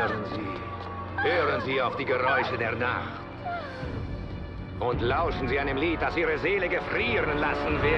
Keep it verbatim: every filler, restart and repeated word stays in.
Entspannen Sie. Hören Sie auf die Geräusche der Nacht. Und lauschen Sie einem Lied, das Ihre Seele gefrieren lassen wird.